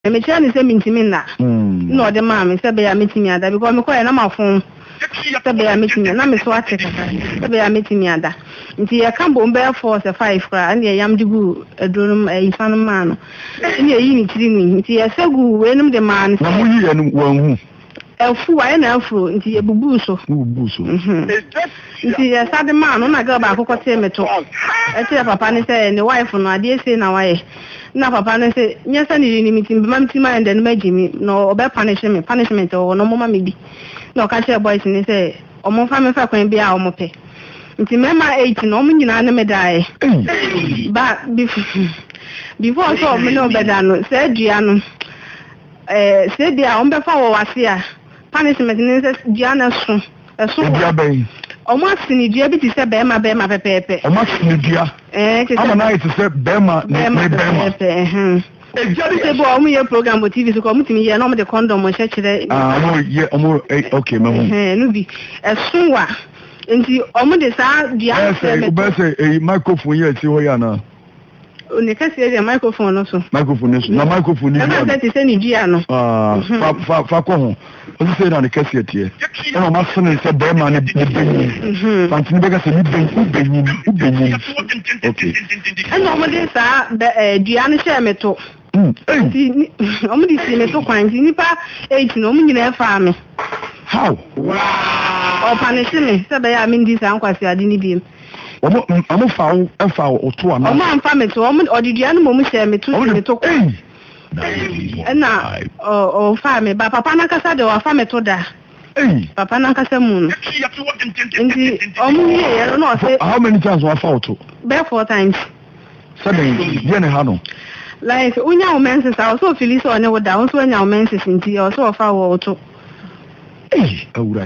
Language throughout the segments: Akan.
me tell me say mintimi na no the mam say be ya metimi ada because me call na ma phone say be ya metimi na me so ate kaka say be ya metimi ada nti ya kan bo mbe 4 se 5 kra na yam digu edunum ifan ma no ni yi ni tiri ni nti ya segu wenum de man na mu yi enu wanhu efu wa na afro nti ya bubu so nti ya sade ma no na ga ba akoko te meto ete papa ni say ni wife no ade say na waye na papa no say nyesa ni ni mitim mam tima and then magimi no obe punishment o no mama me bi no ka che boys ni say omo fa me fa kwan bia omo pe nti mema 8 no omo nyina na me dai ba before so me no beda no say dua no say dia omo be fa wo wase a punishment ni say dua na so dua bay omo asini dua bi ti say be ma pepepe omo asini dua ama na it say be ma Ejadi bo omo ye program on TV so ko mutimi ye na omo de condom mo chechere no ye omo okay mamu no bi esunwa nti omo de sa dia say microphone ye ti ho ya na oni ka se dia microphone no so na microphone ni na se se ni dia no fa ko ho o se na ka se tie na ma so ne se be ma ne benyi pantini be ka se ni benyi okay ana omo de sa dia no she meto nti omo de si meto kwan nti nipa 8 no omo nyina fa me how wow o punish me se be ya me ndi sa nkwasi ade ni bi omo fa o to ana omo amfa meto omo odidua no mo she meto meto na o fa me ba papa na kasa de o fa meto da papa na kasa mu no nti omo ye no say how many times wa fa o to be 4 times 7 ye ne ha no like unya o menses I also feel so ne woda o so unya o menses nti o so fa wo to awura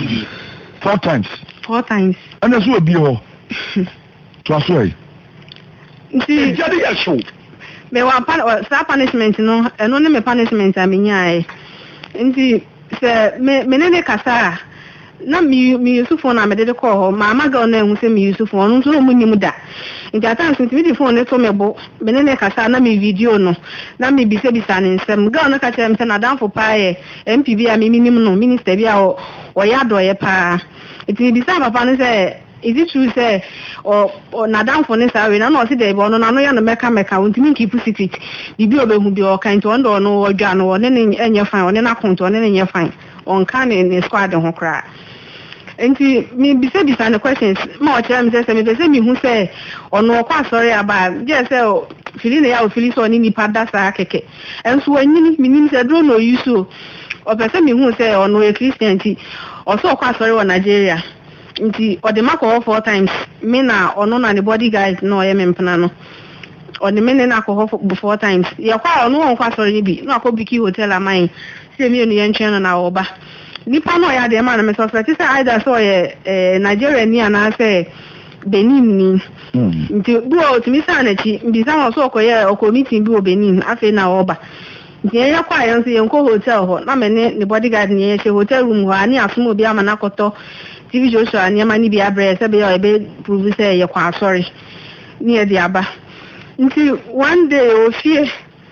4 times ana so obi ho to aso ai nti jadi ya show me wa punishment no eno ne me punishment amenya ai nti se me ne kasa na mi Yusufu na me de call ho mama ga na ehu se mi Yusufu onu so mu nyim da nti atan so mi di phone ne to me bo me ne kasa na mi video no na mi bisa ne nsem ga na ka chere me na danfo pa ye MPB a mi minim no minister bi a o ya do ye pa nti bisa papa no say is it true say or na danfo ne say we na no se dey bo no na no ya no meka nti mi keep secret bibi obehu bi o kan to ndo no odwa no ne enye fan ne na konto ne enye fan on kan ne squad ho kra nti mi bisa ne questions ma o chere me say me pese mi hu say ono kwa sorry aba je say fili ne ya o fili so ni nipa da sa keke enso anyini minim say dro no use o pese mi hu say ono e Christian ti o so kwa sorry wa Nigeria nti o de mako 4 times me na ono na the body guys no ye mempana no o de me na ko 4 times ye kwa ono won kwa sorry bi no akobiki hotel amai se mi enu ye ntwen na oba nipa no ya de ma na me suspect say either so ye Nigeria ni ana say Benin ni nti duo timi sa na chi mbisa no so okoye okomiti bi o Benin afi na oba nti ye kwa ye nso ye nko hotel ho na me ne the bodyguard ni ye hotel room ho ani asomo bi ama na koto TV Joshua ani ama ni bi abre se be o be prove say ye kwa sorry ni e di aba nti one day o fie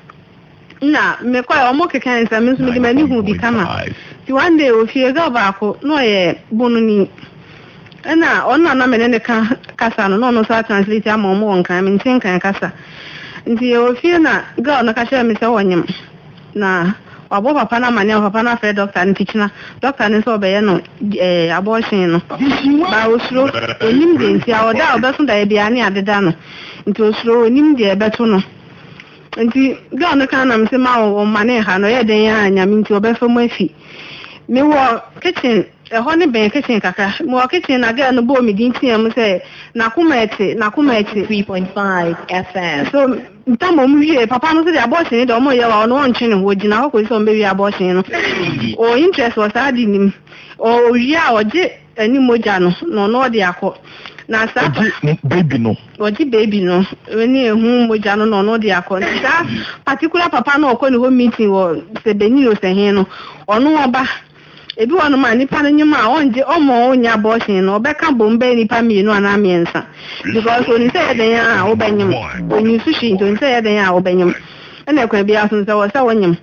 na me kwa omo keka nsa me nso me di mani hu bi kama ti one day o fie ga ba ko no ye bonu ni na onna na me ne kasa no no sa translate ama omo wonkan me ntin kan kasa nti o fie na ga na ka sha me se wonyem na wabo papa na mane papa na fe doctor nti china doctor ne so be ye no abortion no ba osuro onim de nti a oda obeso da e bia ne adeda no nti osuro onim de ebeto no nti ga na kan na me se ma o mane ha no ye den ya anya me nti obefa mu afi me wo kitchen ho ne ben kitchen kaka mo kitchen na ga no bo mi din tiam se na kuma ete 3.5 FM so ntamo mu wie papa no se de abortion de o mo ye wa no nchene ho gina ho ko so mbe wie abortion no o interest was adinim o wie a oje ani moja no no de akọ na sa baby no weni ehu moja no de akọ nta particular papa no ko ni ho meeting wo se Benin o se hin no onu oba ebi wonu ma nipa no nyima onje omo onya abortion no obeka bombe nipa mienu ana miensa because oni say den ya obanyim oni sushi oni say den ya obanyim ɛna ɛkwan bi aso sɛ wɔ sɛ wonyem